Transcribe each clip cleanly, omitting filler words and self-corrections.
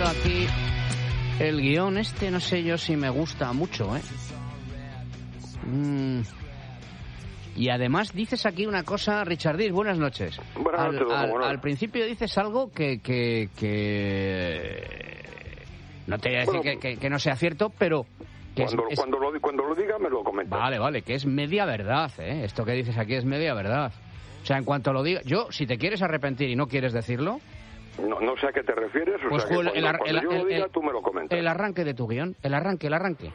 leyendo aquí el guión no sé yo si me gusta mucho, Y además dices aquí una cosa, Richard Dis, buenas noches. Buenas noches, al principio dices algo que no te voy a decir que no sea cierto, pero... Cuando lo diga me lo comentas. Vale, que es media verdad, Esto que dices aquí es media verdad. O sea, en cuanto lo diga... Yo, si te quieres arrepentir y no quieres decirlo... No sé a qué te refieres, pues sea, cuando yo lo diga tú me lo comentas. El arranque de tu guión, el arranque. El arranque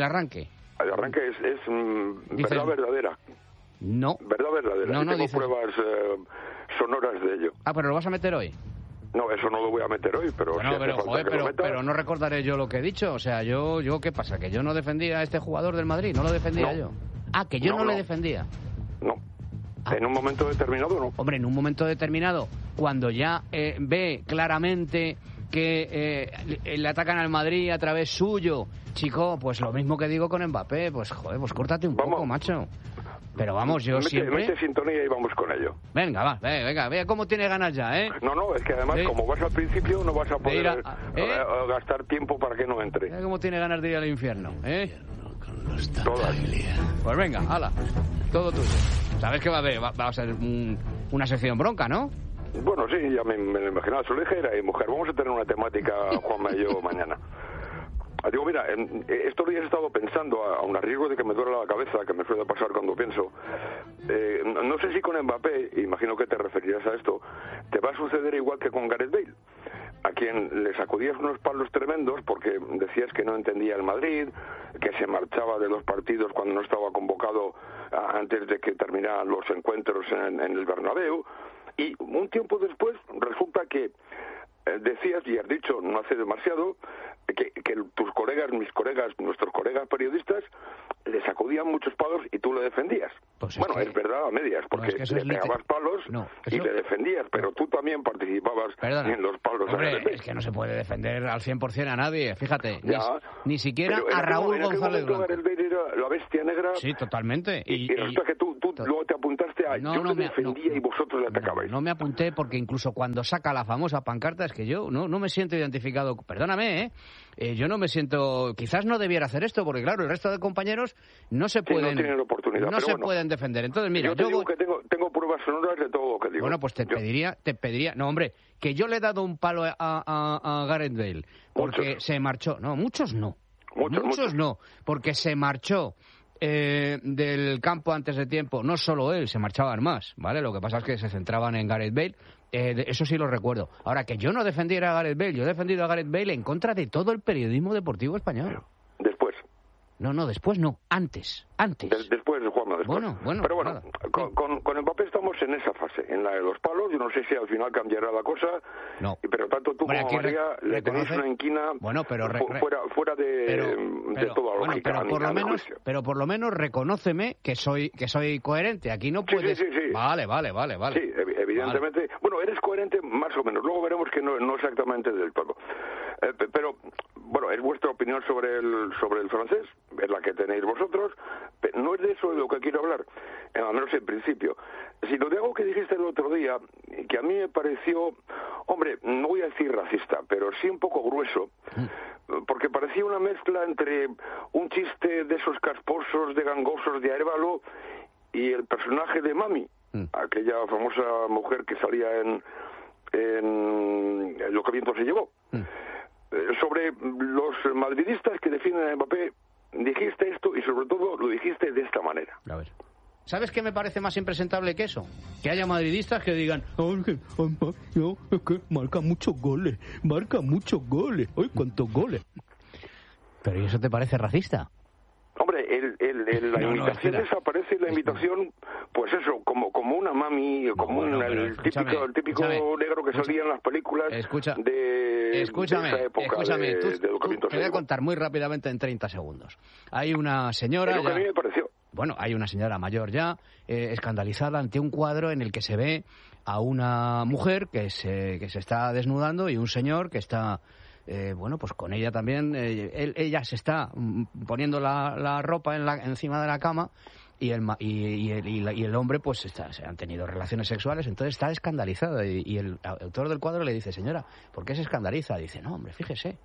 es verdad verdadera. No. Verdad verdadera. No, tengo pruebas sonoras de ello. Ah, pero lo vas a meter hoy. No, eso no lo voy a meter hoy, pero... Bueno, pero no recordaré yo lo que he dicho. O sea, yo ¿qué pasa? ¿Que yo no defendía a este jugador del Madrid? ¿No lo defendía yo? Ah, que yo no le defendía. No. En un momento determinado, no. Hombre, en un momento determinado, cuando ya ve claramente que le atacan al Madrid a través suyo, chico, pues lo mismo que digo con Mbappé, pues joder, pues córtate un poco, macho. Pero vamos, yo siempre... Mete sintonía y vamos con ello. Venga, va, venga, vea cómo tiene ganas ya, No, es que además, como vas al principio, no vas a poder gastar tiempo para que no entre. Mira cómo tiene ganas de ir al infierno, Todas. Pues venga, hala, todo tuyo. Sabes que va a ser una sección bronca, ¿no? Bueno, sí, ya me lo imaginaba. Su ligera y mujer. Vamos a tener una temática, Juanma y yo, mañana. Digo, mira, estos días he estado pensando, aun a riesgo de que me duele la cabeza, que me suele pasar cuando pienso, no sé si con Mbappé, imagino que te referirás a esto, te va a suceder igual que con Gareth Bale, a quien le sacudías unos palos tremendos porque decías que no entendía el Madrid, que se marchaba de los partidos cuando no estaba convocado antes de que terminaran los encuentros en el Bernabéu, y un tiempo después resulta que decías, y has dicho no hace demasiado, que tus colegas, mis colegas, nuestros colegas periodistas le sacudían muchos palos y tú le defendías. Pues es verdad a medias, porque le pegabas palos y le defendías, pero tú también participabas en los palos. Hombre, es que no se puede defender al 100% a nadie, fíjate, ni siquiera a Raúl González Blanco. Era la bestia negra. Sí, totalmente. Y resulta que tú luego te apuntaste a yo le defendía y vosotros le atacabais. No me apunté porque incluso cuando saca la famosa pancarta es que yo no me siento identificado. Perdóname, yo no me siento... Quizás no debiera hacer esto porque, claro, el resto de compañeros no se pueden... no tienen oportunidad. No se pueden defender. Entonces, mira, yo digo que tengo pruebas sonoras de todo lo que digo. Bueno, pues te pediría... No, hombre, que yo le he dado un palo a Gareth Bale porque se marchó. No, muchos no. Muchos no, porque se marchó del campo antes de tiempo. No solo él, se marchaban más, ¿vale? Lo que pasa es que se centraban en Gareth Bale. Eso sí lo recuerdo. Ahora, que yo no defendiera a Gareth Bale, yo he defendido a Gareth Bale en contra de todo el periodismo deportivo español. Después. No, después no, antes. Después, Juanma, después. Bueno. Pero bueno, nada. con Mbappé estamos en esa fase, en la de los palos. Yo no sé si al final cambiará la cosa. No. Pero tanto tú como María le tenéis una inquina fuera de toda lógica. Pero por lo menos reconóceme que soy coherente. Aquí no puedes... Sí. Vale. Sí, evidentemente. Vale. Bueno, eres coherente más o menos. Luego veremos que no exactamente del todo. Pero, bueno, es vuestra opinión sobre el francés, es la que tenéis vosotros, pero no es de eso de lo que quiero hablar, al menos en principio, sino de algo que dijiste el otro día, que a mí me pareció, hombre, no voy a decir racista, pero sí un poco grueso, porque parecía una mezcla entre un chiste de esos casposos, de gangosos de Arévalo, y el personaje de Mami, aquella famosa mujer que salía en Lo que viento se llevó. Sobre los madridistas que defienden a Mbappé, dijiste esto y sobre todo lo dijiste de esta manera. A ver. ¿Sabes qué me parece más impresentable que eso? Que haya madridistas que digan es que marca muchos goles. ¡Ay, cuántos goles! ¿Pero ¿y eso te parece racista? Hombre, la imitación desaparece, la imitación, pues eso, como una mami, como el típico negro que salía en las películas de esa época de Lo que viento se llevó. Te voy a contar muy rápidamente en 30 segundos. Hay una señora... Es lo que a mí me pareció. Bueno, hay una señora mayor ya, escandalizada ante un cuadro en el que se ve a una mujer que se está desnudando y un señor que está... pues con ella también, ella se está poniendo la ropa encima de la cama y el hombre pues se han tenido relaciones sexuales, entonces está escandalizado y el autor del cuadro le dice, señora, ¿por qué se escandaliza? Dice, no, hombre, fíjese,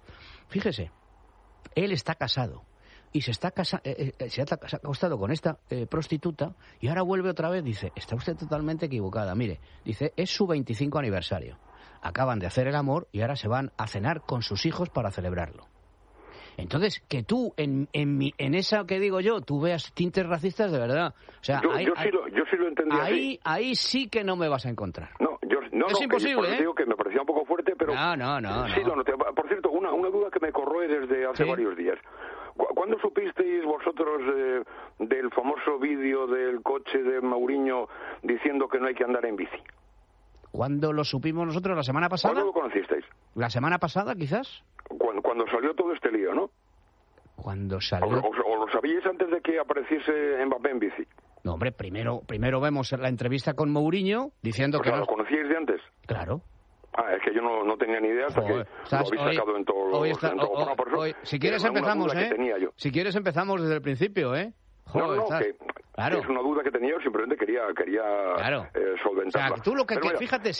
él está casado y se ha acostado con esta prostituta y ahora vuelve otra vez. Dice, está usted totalmente equivocada, mire, dice, es su 25 aniversario, acaban de hacer el amor y ahora se van a cenar con sus hijos para celebrarlo. Entonces, que tú, en esa que digo yo, tú veas tintes racistas de verdad. O sea, yo sí lo entendí así. Ahí sí que no me vas a encontrar. No, es imposible, ¿eh? Digo que me parecía un poco fuerte, pero... No. Sí, lo noté. Por cierto, una duda que me corroe desde hace varios días. ¿Cuándo supisteis vosotros del famoso vídeo del coche de Mourinho diciendo que no hay que andar en bici? ¿Cuándo lo supimos nosotros? ¿La semana pasada? ¿Cuándo lo conocisteis? ¿La semana pasada, quizás? Cuando salió todo este lío, ¿no? Cuando salió... ¿O lo sabíais antes de que apareciese Mbappé en bici? No, hombre, primero vemos la entrevista con Mourinho diciendo que... ¿Lo conocíais de antes? Claro. Es que yo no tenía ni idea hasta que lo habéis sacado en todo... Si quieres empezamos, ¿eh? Si quieres empezamos desde el principio, ¿eh? Claro. Es una duda que tenía, yo simplemente quería solventarla. O sea, tú lo que fíjate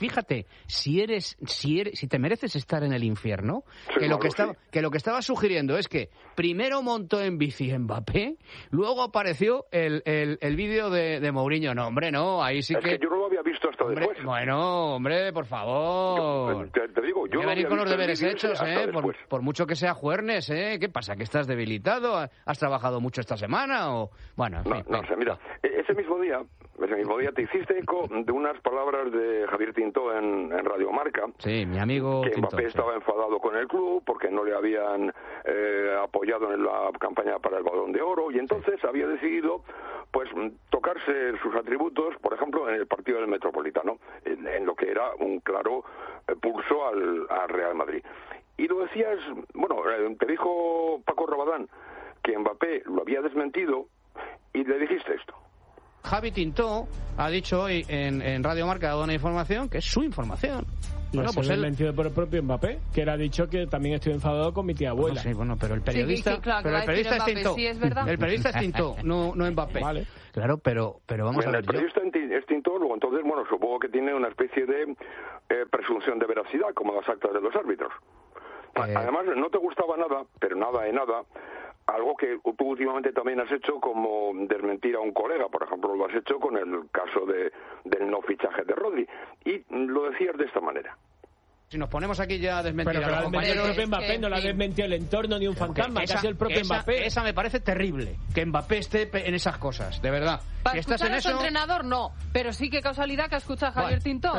si te mereces estar en el infierno, sí, que lo que estaba sugiriendo es que primero montó en bici Mbappé, luego apareció el vídeo de Mourinho. No, hombre, no, ahí sí que yo no lo había visto hasta después. Bueno, hombre, por favor. Te digo, yo no venir con los deberes hechos, por mucho que sea jueves, ¿qué pasa? ¿Que estás debilitado? ¿Has trabajado mucho esta semana? O bueno, en fin. No, mira, ese mismo día te hiciste eco de unas palabras de Javier Tintó en Radio Marca. Sí, mi amigo que Tintó, Mbappé estaba enfadado con el club porque no le habían apoyado en la campaña para el Balón de Oro y entonces había decidido pues tocarse sus atributos, por ejemplo, en el partido del Metropolitano, en lo que era un claro pulso al Real Madrid. Y lo decías, te dijo Paco Rabadán que Mbappé lo había desmentido y le dijiste esto. Javi Tintó ha dicho hoy en Radio Marca, ha dado una información que es su información. Bueno, pues él mentido por el propio Mbappé, que él ha dicho que también estoy enfadado con mi tía abuela. Pero el periodista, el periodista es Tintó. Sí, es verdad. El periodista es Tintó, no Mbappé. Vale. Claro, pero vamos a ver. El periodista es Tintó, luego entonces, supongo que tiene una especie de presunción de veracidad, como las actas de los árbitros. Además, no te gustaba nada, pero nada de nada, algo que tú últimamente también has hecho, como desmentir a un colega. Por ejemplo, lo has hecho con el caso del no fichaje de Rodri. Y lo decías de esta manera. Si nos ponemos aquí ya a desmentir a los compañeros... el propio Mbappé, no la ha desmentido el entorno ni un fantasma, que es el propio Mbappé. Esa me parece terrible, que Mbappé esté en esas cosas, de verdad. Para escuchar a su entrenador, no. Pero sí que casualidad que ha escuchado a Javier Tintó.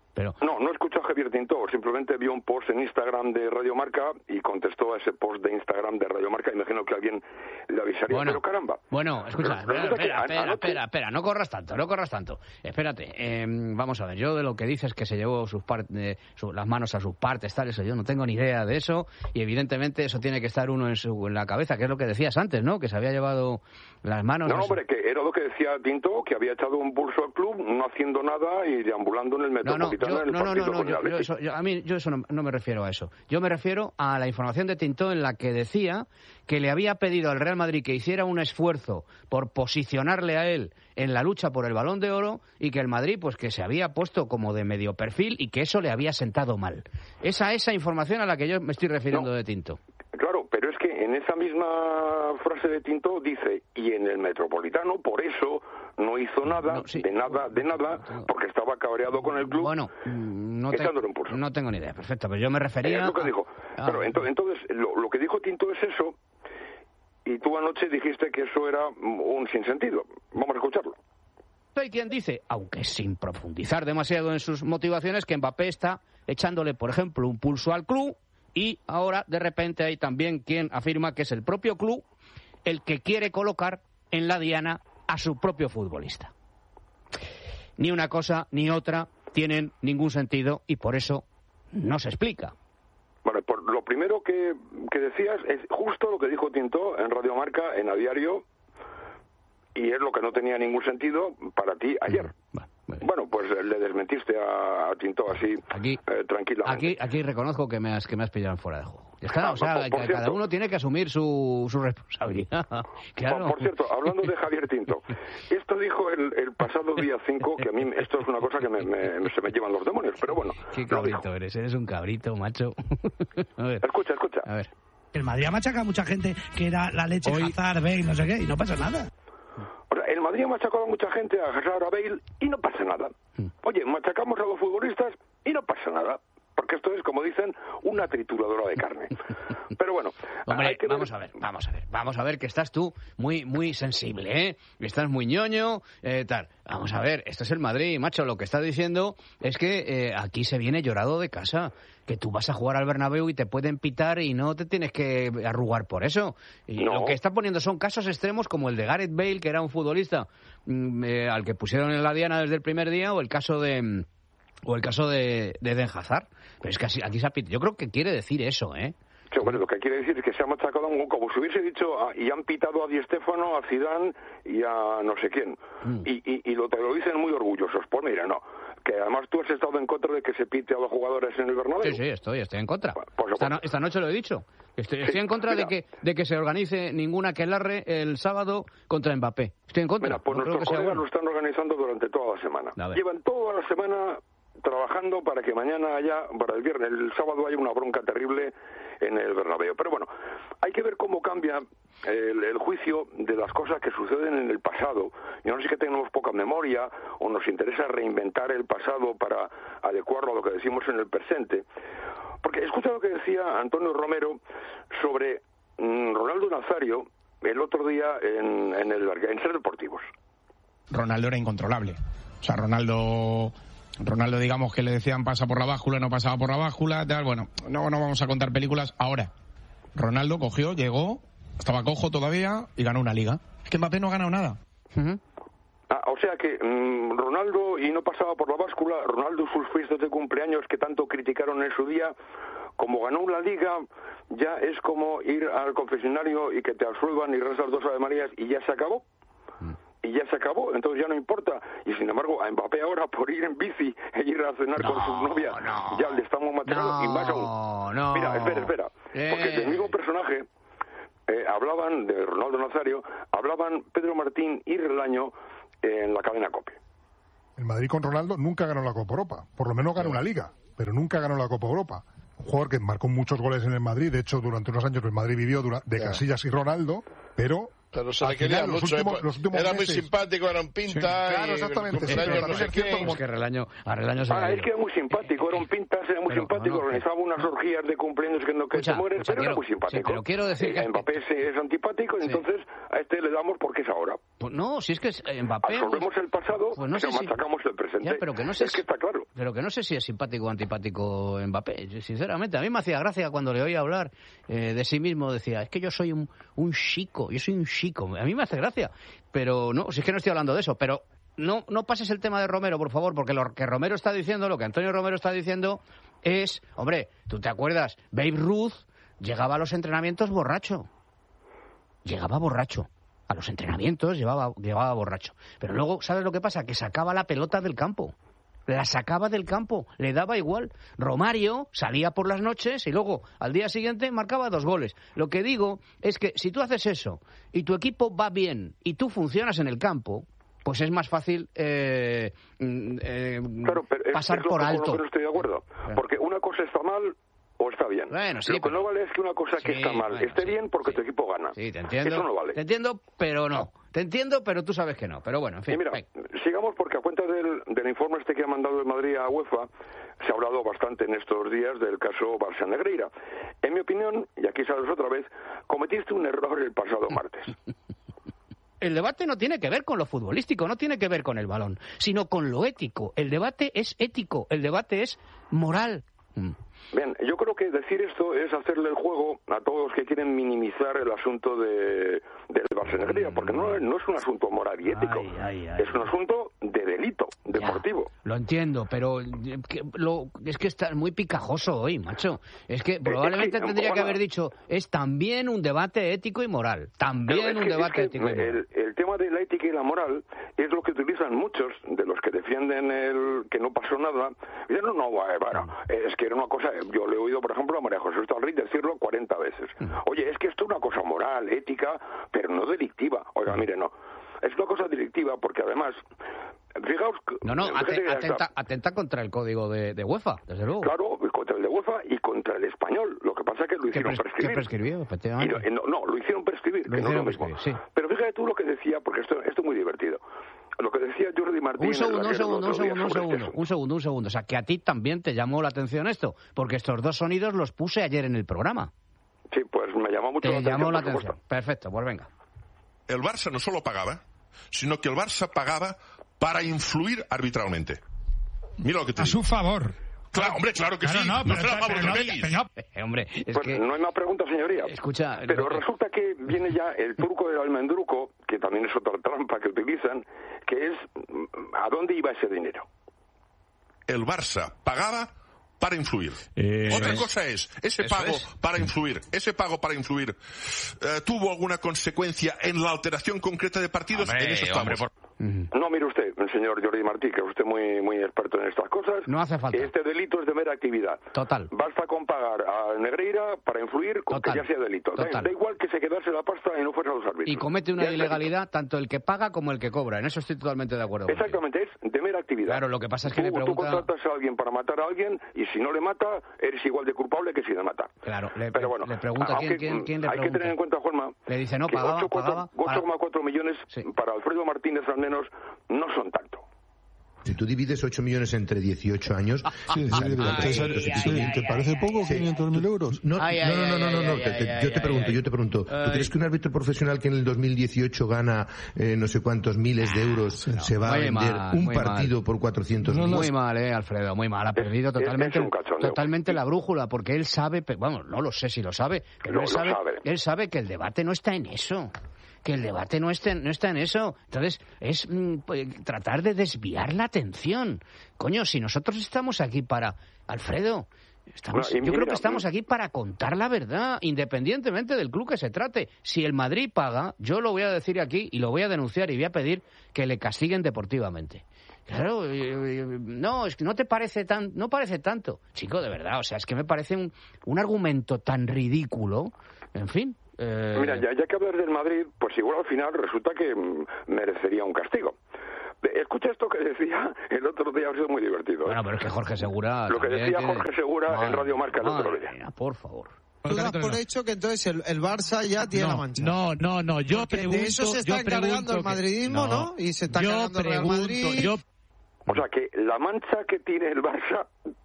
No escuchó a Javier Tintó, simplemente vio un post en Instagram de Radio Marca y contestó a ese post de Instagram de Radio Marca. Imagino que alguien le avisaría, pero caramba. Bueno, escucha, espera, no corras tanto. Espérate, vamos a ver, yo de lo que dices que se llevó las manos a sus partes, tal, eso yo no tengo ni idea de eso, y evidentemente eso tiene que estar uno en la cabeza, que es lo que decías antes, ¿no? Que se había llevado las manos... No, hombre, que era lo que decía Tintó, que había echado un pulso al club, no haciendo nada y deambulando en el Metropolitano. Yo eso no me refiero a eso. Yo me refiero a la información de Tintó en la que decía que le había pedido al Real Madrid que hiciera un esfuerzo por posicionarle a él en la lucha por el Balón de Oro y que el Madrid pues que se había puesto como de medio perfil y que eso le había sentado mal. Esa información a la que yo me estoy refiriendo de Tintó. Claro, pero es que en esa misma frase de Tintó dice, y en el Metropolitano, por eso no hizo nada, de nada, porque estaba cabreado con el club. Bueno, no tengo ni idea, perfecto, pero yo me refería... Es lo que dijo. Pero entonces, lo que dijo Tintó es eso, y tú anoche dijiste que eso era un sinsentido. Vamos a escucharlo. Hay quien dice, aunque sin profundizar demasiado en sus motivaciones, que Mbappé está echándole, por ejemplo, un pulso al club. Y ahora, de repente, hay también quien afirma que es el propio club el que quiere colocar en la diana a su propio futbolista. Ni una cosa ni otra tienen ningún sentido y por eso no se explica. Bueno, lo primero que decías es justo lo que dijo Tintó en Radio Marca, en A Diario, y es lo que no tenía ningún sentido para ti ayer. Bueno, pues le desmentiste a Tintó así, tranquilamente. Aquí reconozco que me has pillado fuera de juego. Ya está, o sea, cada uno tiene que asumir su responsabilidad. Claro. Por cierto, hablando de Javier Tintó, esto dijo el pasado día 5, que a mí esto es una cosa que se me llevan los demonios, pero bueno. Qué cabrito eres un cabrito, macho. A ver. Escucha. A ver. El Madrid ha machacado a mucha gente que era la leche, Hazard, Bale, no sé qué, y no pasa nada. O sea, el Madrid ha machacado a mucha gente, a Hazard, a Bale, y no pasa nada. Oye, machacamos a los futbolistas y no pasa nada. Porque esto es, como dicen, una trituradora de carne. Pero bueno, hombre, vamos a ver que estás tú muy sensible, ¿eh? Estás muy ñoño, tal. Vamos a ver, esto es el Madrid, macho. Lo que está diciendo es que aquí se viene llorado de casa. Que tú vas a jugar al Bernabéu y te pueden pitar y no te tienes que arrugar por eso. Y no. Lo que está poniendo son casos extremos como el de Gareth Bale, que era un futbolista al que pusieron en la diana desde el primer día, o el caso de Eden Hazard. Pero es que aquí se ha pitado. Yo creo que quiere decir eso, ¿eh? Sí, bueno, lo que quiere decir es que se ha machacado como si hubiese dicho y han pitado a Di Stéfano, a Zidane y a no sé quién. Y te lo dicen muy orgullosos. Pues mira, no. Que además tú has estado en contra de que se pite a los jugadores en el Bernabéu. Sí, estoy en contra. Esta noche lo he dicho. Estoy en contra de que se organice ninguna aquelarre el sábado contra Mbappé. Estoy en contra. Mira, pues nuestros colegas lo están organizando durante toda la semana. Llevan toda la semana trabajando para que mañana el sábado haya una bronca terrible en el Bernabéu. Pero bueno, hay que ver cómo cambia el juicio de las cosas que suceden en el pasado. Yo no sé si que tenemos poca memoria o nos interesa reinventar el pasado para adecuarlo a lo que decimos en el presente. Porque escucha lo que decía Antonio Romero sobre Ronaldo Nazario el otro día en Ser Deportivos. Ronaldo era incontrolable. O sea, Ronaldo, digamos que le decían pasa por la báscula, no pasaba por la báscula, tal. Bueno, no vamos a contar películas. Ahora, Ronaldo cogió, llegó, estaba cojo todavía y ganó una liga. Es que Mbappé no ha ganado nada. O sea que Ronaldo, y no pasaba por la báscula, Ronaldo y sus fiestas de cumpleaños que tanto criticaron en su día, como ganó una liga, ya es como ir al confesionario y que te absuelvan y rezas 2 Ave Marías y ya se acabó. Y ya se acabó, entonces ya no importa. Y sin embargo, a Mbappé ahora, por ir en bici e ir a cenar con su novia, ya le estamos matando y más aún. Mira, espera. Porque del mismo personaje hablaban, de Ronaldo Nazario, hablaban Pedro Martín y Relaño en la cadena COPE. El Madrid con Ronaldo nunca ganó la Copa Europa. Por lo menos ganó una liga, pero nunca ganó la Copa Europa. Un jugador que marcó muchos goles en el Madrid. De hecho, durante unos años el Madrid vivió de Casillas y Ronaldo, pero se le quería mucho. Era muy simpático, era un pinta. Sí, claro, exactamente. Es que a Relaño se es que era muy simpático, era un pinta, era muy simpático. Organizaba unas orgías de cumpleaños que te mueres, pero era muy simpático. Sí, pero quiero decir que Mbappé es antipático y entonces a este le damos porque es ahora. Pues no, si es que Mbappé... Absorbemos el pasado, pues no sé machacamos el presente. Ya, pero que no sé es que está claro. Pero que no sé si es simpático o antipático Mbappé, sinceramente. A mí me hacía gracia cuando le oía hablar de sí mismo. Decía, es que yo soy un chico, yo soy un chico. A mí me hace gracia, pero no, si es que no estoy hablando de eso, pero no pases el tema de Romero, por favor, porque lo que Romero está diciendo, lo que Antonio Romero está diciendo es, hombre, ¿tú te acuerdas? Babe Ruth llegaba a los entrenamientos borracho. Llegaba borracho. A los entrenamientos llevaba borracho. Pero luego, ¿sabes lo que pasa? Que sacaba la pelota del campo. La sacaba del campo, le daba igual. Romario salía por las noches y luego al día siguiente marcaba 2 goles. Lo que digo es que si tú haces eso y tu equipo va bien y tú funcionas en el campo, pues es más fácil pasar por alto. Con lo que no estoy de acuerdo, porque una cosa está mal o está bien. Bueno, sí, lo que no vale es que una cosa que está mal esté bien porque tu equipo gana. Sí, te entiendo. Eso no vale. Te entiendo, pero no. Te entiendo, pero tú sabes que no. Pero bueno, en fin. Y mira, sigamos porque a cuenta del informe que ha mandado el Madrid a UEFA, se ha hablado bastante en estos días del caso Barça Negreira. En mi opinión, y aquí sales otra vez, cometiste un error el pasado martes. El debate no tiene que ver con lo futbolístico, no tiene que ver con el balón, sino con lo ético. El debate es ético, el debate es moral. Bien, yo creo que decir esto es hacerle el juego a todos los que quieren minimizar el asunto del Barça Negreira, porque no es un asunto moral y ético, es un asunto de delito deportivo. Lo entiendo, pero es que está muy picajoso hoy, macho. Es que probablemente tendría que haber dicho, es también un debate ético y moral. También un debate ético y moral. El tema de la ética y la moral es lo que utilizan muchos de los que defienden que no pasó nada. Dicen, es que era una cosa, yo le he oído, por ejemplo, a María José Estalric decirlo 40 veces. Oye, es que esto es una cosa moral, ética, pero no delictiva. Oiga, mire, no. Es una cosa delictiva porque además, fijaos... Atenta contra el código de UEFA, desde luego. Claro, contra el de UEFA y contra el español. Lo que pasa es que lo hicieron prescribir. Que prescribió, efectivamente. Lo hicieron prescribir, que no es lo mismo. Sí. Pero fíjate tú lo que decía, porque esto es muy divertido. Lo que decía Jordi Martín... Un segundo. O sea, que a ti también te llamó la atención esto, porque estos dos sonidos los puse ayer en el programa. Sí, pues me llamó mucho la atención. Te llamó la atención. Perfecto, pues venga. El Barça no solo pagaba, sino que el Barça pagaba para influir arbitralmente. Mira lo que te digo. A su favor. Claro, hombre, claro que sí. Hombre, es pues que... no hay más preguntas, señoría. Escucha... Pero resulta que viene ya el truco del almendruco, que también es otra trampa que utilizan, que es ¿a dónde iba ese dinero? El Barça pagaba para influir. Otra cosa es, ese pago para influir, ¿tuvo alguna consecuencia en la alteración concreta de partidos? En eso estamos. No, mire usted, el señor Jordi Martí, que es usted muy experto en estas cosas. No hace falta. Este delito es de mera actividad. Total. Basta con pagar a Negreira para influir con que ya sea delito. Da igual que se quedase la pasta y no fueran los árbitros. Y comete una ilegalidad tanto el que paga como el que cobra. En eso estoy totalmente de acuerdo. Exactamente, es de mera actividad. Claro, lo que pasa es que le pregunta... Tú contratas a alguien para matar a alguien y si no le mata, eres igual de culpable que si le mata. Claro, pero bueno, le pregunta ¿quién le pregunta? Hay que tener en cuenta, Juanma, le dice, no, pagaba 8,4 millones para Alfredo Martínez al menos no son tanto. Si tú divides 8 millones entre 18 años... ¿Te parece poco 500.000 euros? No. Yo te pregunto. ¿Tú crees que un árbitro profesional que en el 2018 gana no sé cuántos miles de euros se va a vender un partido por 400.000? Muy mal, Alfredo, muy mal. Ha perdido totalmente la brújula, porque él sabe... Bueno, no lo sé si lo sabe, pero él sabe que el debate no está en eso. Que el debate no está en eso. Entonces, es tratar de desviar la atención. Coño, si nosotros estamos aquí para... Alfredo, yo creo que estamos aquí para contar la verdad, independientemente del club que se trate. Si el Madrid paga, yo lo voy a decir aquí y lo voy a denunciar y voy a pedir que le castiguen deportivamente. Claro, no, es que no parece tanto. Chico, de verdad, o sea, es que me parece un argumento tan ridículo. En fin... Mira, ya que hablas del Madrid, pues igual al final resulta que merecería un castigo. Escucha esto que decía el otro día, ha sido muy divertido. Bueno, pero es que Jorge Segura... Lo que decía Jorge Segura en Radio Marca el otro día. Por favor. Tú das por hecho que entonces el Barça ya tiene la mancha. No, yo pregunto... De eso se está encargando el madridismo, ¿no? Y se está encargando el Real Madrid... O sea, que la mancha que tiene el Barça,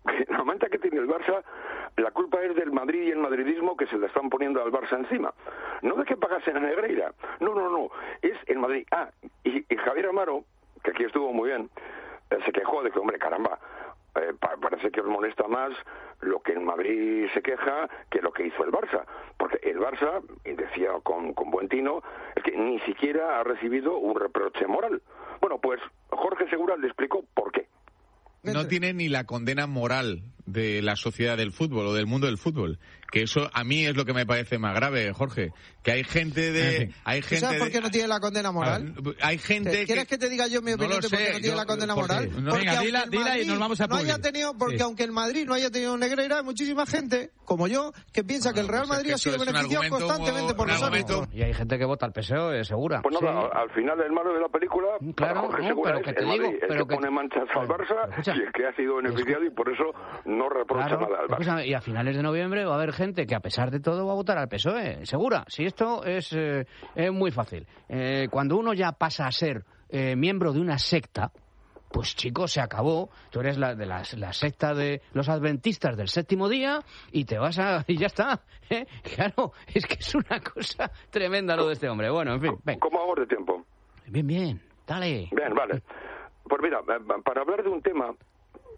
la culpa es del Madrid y el madridismo que se le están poniendo al Barça encima. No de que pagasen a Negreira. No. Es el Madrid. Y Javier Amaro, que aquí estuvo muy bien, se quejó de que, hombre, caramba, parece que os molesta más lo que el Madrid se queja que lo que hizo el Barça. Porque el Barça, y decía con buen tino, es que ni siquiera ha recibido un reproche moral. Bueno, pues Jorge Segura le explicó por qué. No tiene ni la condena moral de la sociedad del fútbol o del mundo del fútbol. Que eso a mí es lo que me parece más grave, Jorge. Que hay gente ¿Sabes por qué no tiene la condena moral? Hay gente ¿Quieres que te diga yo mi opinión de por qué no tiene la condena moral? Venga, dila y nos vamos a Porque aunque el Madrid no haya tenido Negreira, hay muchísima gente, como yo, que piensa que el Real Madrid ha sido beneficiado constantemente por los árbitros. Y hay gente que vota al PSOE, Segura. Pues nada, al final el malo de la película, claro, Jorge Segura pero que te digo, pero que pone manchas al Barça y el que ha sido beneficiado y por eso no reprocha nada al Barça. Y a finales de noviembre va a haber gente que a pesar de todo va a votar al PSOE, Segura. Si esto es muy fácil. Cuando uno ya pasa a ser miembro de una secta, pues chicos, se acabó. Tú eres la secta de los adventistas del séptimo día y te vas y ya está. Claro, es que es una cosa tremenda lo de este hombre. Bueno, en fin. Ven. ¿Cómo vamos de tiempo? Bien, dale. Bien, vale. Pues mira, para hablar de un tema,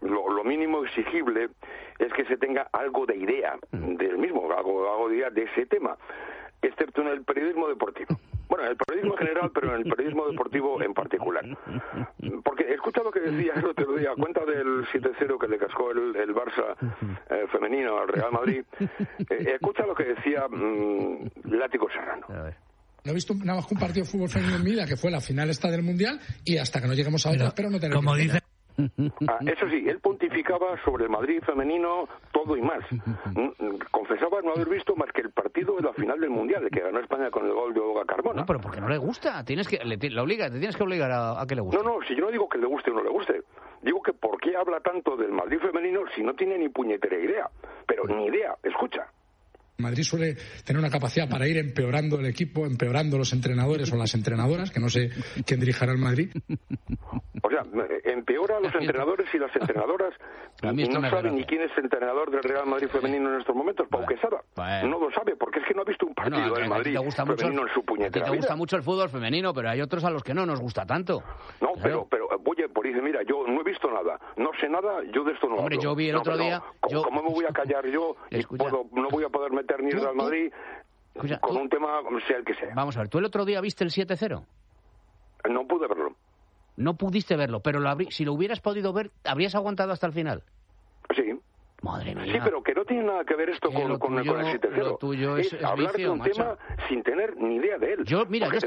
lo mínimo exigible es que se tenga algo de idea del mismo, algo de idea de ese tema, excepto en el periodismo deportivo. Bueno, en el periodismo en general, pero en el periodismo deportivo en particular. Porque he escuchado lo que decía el otro día, a cuenta del 7-0 que le cascó el Barça femenino al Real Madrid, he escuchado lo que decía Látigo Serrano. No he visto nada más que un partido de fútbol femenino en mi vida, que fue la final esta del Mundial, y hasta que no lleguemos a otra, espero no tener... Como dice... Eso sí, él pontificaba sobre el Madrid femenino todo y más. Confesaba no haber visto más que el partido de la final del Mundial, el que ganó España con el gol de Olga Carmona. No, pero porque no le gusta, te tienes que obligar a que le guste. No, si yo no digo que le guste o no le guste, digo que ¿por qué habla tanto del Madrid femenino si no tiene ni puñetera idea? Pero ni idea, escucha. Madrid suele tener una capacidad para ir empeorando el equipo, empeorando los entrenadores o las entrenadoras, que no sé quién dirigirá el Madrid. O sea, empeora a los entrenadores y las entrenadoras. No sabe ni quién es el entrenador del Real Madrid femenino en estos momentos, Pau Quesada. No lo sabe, porque es que no ha visto un partido del Madrid femenino en su puñetera vida. Te gusta mucho el fútbol femenino, pero hay otros a los que no nos gusta tanto. No, claro. pero oye, por dice, mira, yo no he visto nada, no sé nada, yo de esto no hablo. Yo vi el otro día... ¿Cómo me voy a callar yo? No voy a poder meter ni Real Madrid con un tema, sea el que sea. Vamos a ver, ¿tú el otro día viste el 7-0? No pude verlo. No pudiste verlo, pero si lo hubieras podido ver, ¿habrías aguantado hasta el final? Sí. Madre mía. Sí, pero que no tiene nada que ver esto con el 7-0. Lo tuyo es hablar vicio, de un tema sin tener ni idea de él.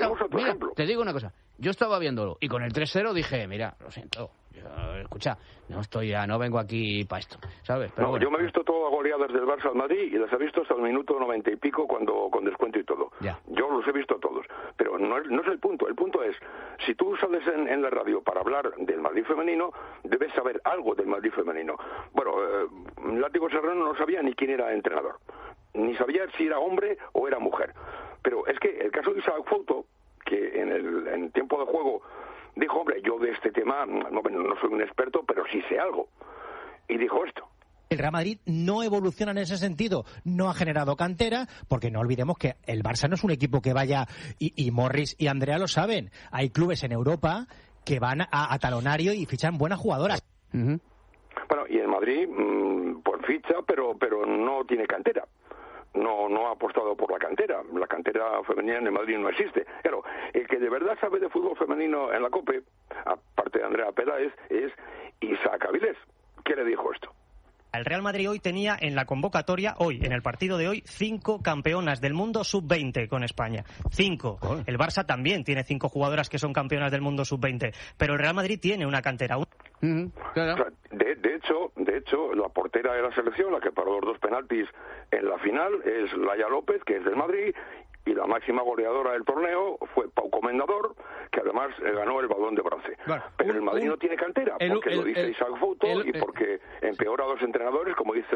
Te digo una cosa. Yo estaba viéndolo y con el 3-0 dije, mira, lo siento. Escucha, no vengo aquí para esto, ¿sabes? Pero bueno. Yo me he visto todas goleadas del Barça al Madrid y las he visto hasta el minuto 90 y pico con descuento y todo. Ya. Yo los he visto todos, pero no es el punto. El punto es, si tú sales en la radio para hablar del Madrid femenino, debes saber algo del Madrid femenino. Bueno, Látigo Serrano no sabía ni quién era el entrenador, ni sabía si era hombre o era mujer. Pero es que el caso de Isaac Fouto, que en tiempo de juego dijo, hombre, yo de este tema no soy un experto, pero sí sé algo. Y dijo esto. El Real Madrid no evoluciona en ese sentido, no ha generado cantera, porque no olvidemos que el Barça no es un equipo que vaya, y Morris y Andrea lo saben, hay clubes en Europa que van a talonario y fichan buenas jugadoras. Bueno, y el Madrid pues ficha, pero no tiene cantera. No ha apostado por la cantera. La cantera femenina en el Madrid no existe. Claro, el que de verdad sabe de fútbol femenino en la COPE, aparte de Andrea Peláez, es Isaac Avilés. ¿Qué le dijo esto? El Real Madrid hoy tenía en la convocatoria, en el partido de hoy, 5 campeonas del mundo sub-20 con España. 5. El Barça también tiene 5 jugadoras que son campeonas del mundo sub-20. Pero el Real Madrid tiene una cantera. Claro. De hecho, la portera de la selección, la que paró los 2 penaltis en la final, es Laia López, que es del Madrid, y la máxima goleadora del torneo fue Pau Comendador, que además ganó el Balón de Bronce. Bueno, pero el Madrid no tiene cantera, porque lo dice Isaac Fouto y porque empeora a los entrenadores, como dice